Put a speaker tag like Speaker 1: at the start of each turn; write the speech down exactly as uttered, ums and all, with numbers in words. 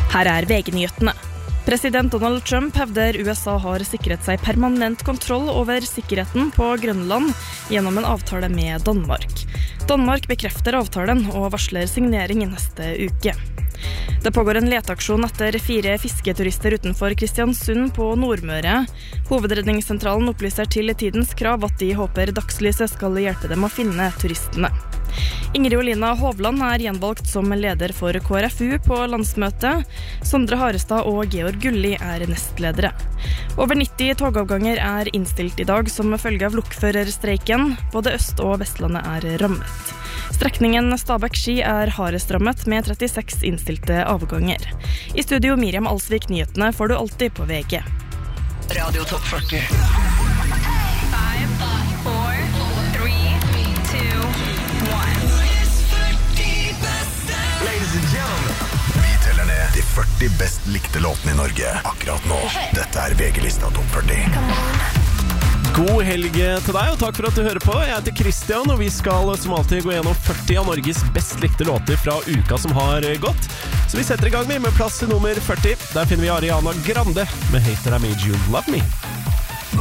Speaker 1: Her er V G-nyhetene. President Donald Trump hevder U S A har sikret seg permanent kontroll over sikkerheten på Grønland gjennom en avtale med Danmark. Danmark bekrefter avtalen og varsler signering i neste uke. Det pågår en leteaksjon etter fire fisketurister utenfor Kristiansund på Nordmøre. Hovedredningssentralen opplyser til Tidens Krav at de håper dagslyset skal hjelpe dem å finne turistene. Ingrid Olina Hovland er gjenvalgt som leder for K R F U på landsmøtet. Sondre Harestad og Georg Gulli er nestledere. Over nitti togavganger er innstilt i dag som følge av lokførerstreiken. Både Øst- og Vestlandet er rammet. Strekningen Stabæk-Ski er hardest rammet med trettiseks innstilte avganger. I studio Miriam Alsvik, nyhetene får du alltid på V G.
Speaker 2: Radio Topp førti.
Speaker 3: Vi teller ned de førti best likte låtene i Norge akkurat nå. Dette er V G-lista Topp førti.
Speaker 4: God helg til deg, og takk for at du hører på. Jeg heter Christian, og vi skal som alltid gå gjennom førti av Norges best likte låter fra uka som har gått. Så vi setter i gang med, med plass til nummer førti. Der finner vi Ariana Grande med Hater I Made You Love Me.